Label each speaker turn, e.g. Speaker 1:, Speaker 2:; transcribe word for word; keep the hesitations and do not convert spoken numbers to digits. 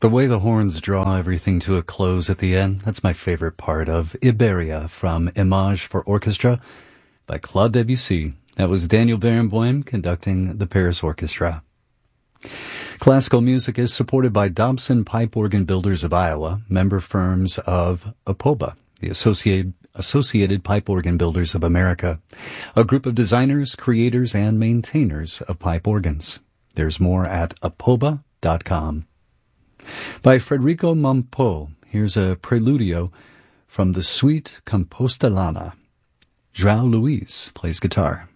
Speaker 1: The way the horns draw everything to a close at the end, that's my favorite part of Iberia from Image for Orchestra by Claude Debussy. That was Daniel Barenboim conducting the Paris Orchestra. Classical music is supported by Dobson Pipe Organ Builders of Iowa, member firms of APOBA, the Associated, Associated Pipe Organ Builders of America, a group of designers, creators, and maintainers of pipe organs. There's more at apoba dot com. By Federico Mompo, here's a preludio from the Suite Compostelana. João Luiz plays guitar.